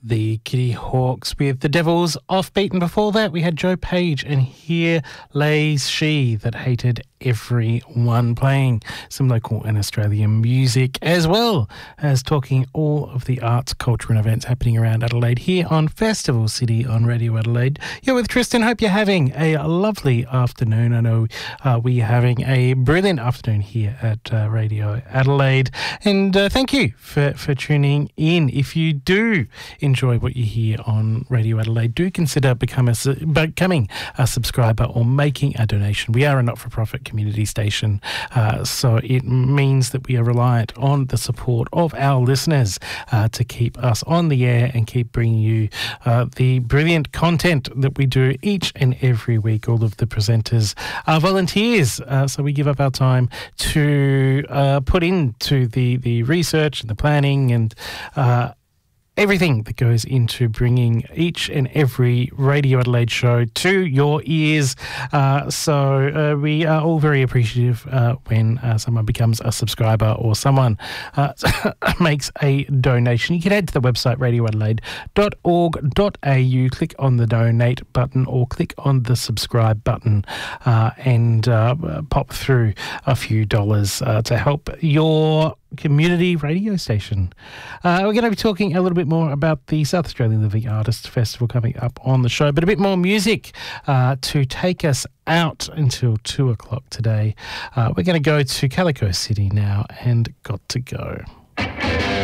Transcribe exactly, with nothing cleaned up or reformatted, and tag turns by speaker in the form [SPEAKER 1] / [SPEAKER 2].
[SPEAKER 1] The Kitty Hawks with the Devils Offbeat, and before that we had Joe Page and Here Lays She that hated everyone, playing some local and Australian music as well as talking all of the arts, culture and events happening around Adelaide here on Festival City on Radio Adelaide. You're with Tristan. Hope you're having a lovely afternoon. I know uh, we're having a brilliant afternoon here at uh, Radio Adelaide, and uh, thank you for, for tuning in. If you do enjoy what you hear on Radio Adelaide, do consider become a, becoming a subscriber or making a donation. We are a not-for-profit community station, uh, so it means that we are reliant on the support of our listeners uh, to keep us on the air and keep bringing you uh, the brilliant content that we do each and every week. All of the presenters are volunteers, uh, so we give up our time to uh, put into the, the research and the planning and uh, everything that goes into bringing each and every Radio Adelaide show to your ears. Uh, so uh, we are all very appreciative uh, when uh, someone becomes a subscriber or someone uh, makes a donation. You can head to the website radio adelaide dot org dot a u, click on the donate button or click on the subscribe button uh, and uh, pop through a few dollars uh, to help your community radio station. Uh, we're going to be talking a little bit more about the South Australian Living Artists Festival coming up on the show, but a bit more music uh, to take us out until two o'clock today. Uh, we're going to go to Calico City now and Got to Go.